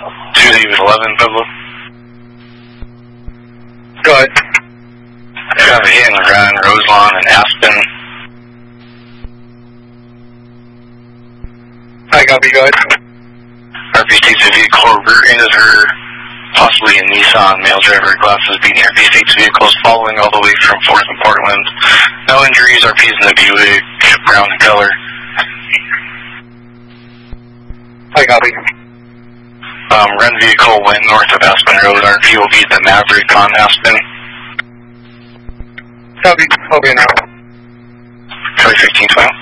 2 David 11, Pueblo. Go ahead. I have a hit and run, Roselawn and Aspen. I copy, go ahead. RP states a vehicle rear-ended her, possibly a Nissan, male driver, glasses, beating RP states vehicles following all the way from 4th and Portland. No injuries, RP's in the Buick, brown in color. I copy. Run vehicle went north of Aspen Road. RP will be the Maverick on Aspen. Copy. Okay, now. Copy 1512.